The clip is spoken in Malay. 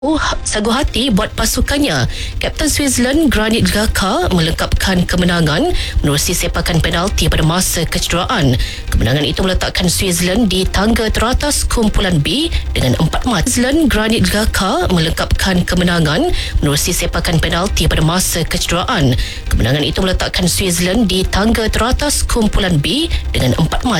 sagu hati buat pasukannya. Kapten Switzerland Granit Xhaka melengkapkan kemenangan menerusi sepakan penalti pada masa kecederaan. Kemenangan itu meletakkan Switzerland di tangga teratas kumpulan B dengan 4 mat. Switzerland Granit Xhaka melengkapkan kemenangan menerusi sepakan penalti pada masa kecederaan. Kemenangan itu meletakkan Switzerland di tangga teratas kumpulan B dengan 4 mat.